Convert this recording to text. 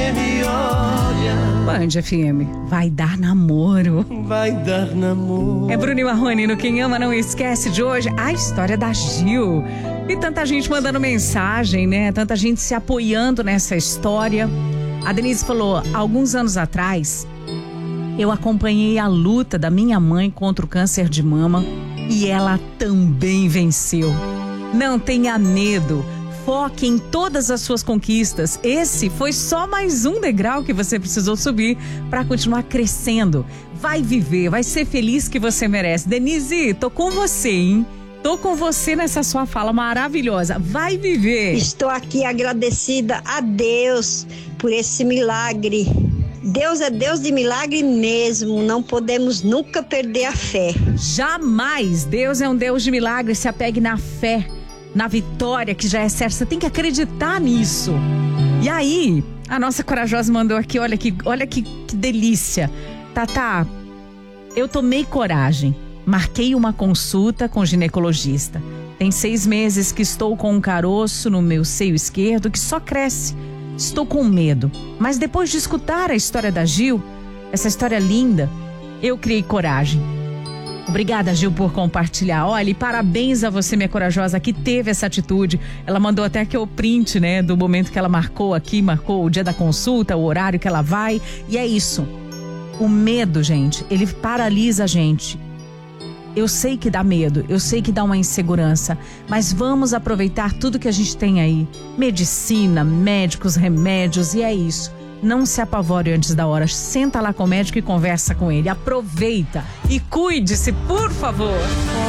me olha. Band FM, vai dar namoro. Vai dar namoro. É Bruno e Marrone no Quem Ama Não Esquece de hoje, a história da Gil. E tanta gente mandando mensagem, né? Tanta gente se apoiando nessa história. A Denise falou, alguns anos atrás, eu acompanhei a luta da minha mãe contra o câncer de mama e ela também venceu. Não tenha medo. Foque em todas as suas conquistas. Esse foi só mais um degrau que você precisou subir para continuar crescendo. Vai viver, vai ser feliz que você merece. Denise, tô com você, hein? Tô com você nessa sua fala maravilhosa. Vai viver. Estou aqui agradecida a Deus por esse milagre. Deus é Deus de milagre mesmo. Não podemos nunca perder a fé. Jamais. Deus é um Deus de milagre. Se apegue na fé, na vitória que já é certa. Você tem que acreditar nisso. E aí, a nossa corajosa mandou aqui, olha que delícia. Tatá, eu tomei coragem. Marquei uma consulta com o ginecologista. Tem 6 meses que estou com um caroço no meu seio esquerdo que só cresce. Estou com medo. Mas depois de escutar a história da Gil, essa história linda, eu criei coragem. Obrigada, Gil, por compartilhar. Olha, e parabéns a você, minha corajosa, que teve essa atitude. Ela mandou até aqui o print, né, do momento que ela marcou o dia da consulta, o horário que ela vai. E é isso. O medo, gente, ele paralisa a gente. Eu sei que dá medo, eu sei que dá uma insegurança, mas vamos aproveitar tudo que a gente tem aí. Medicina, médicos, remédios, e é isso. Não se apavore antes da hora. Senta lá com o médico e conversa com ele. Aproveita e cuide-se, por favor.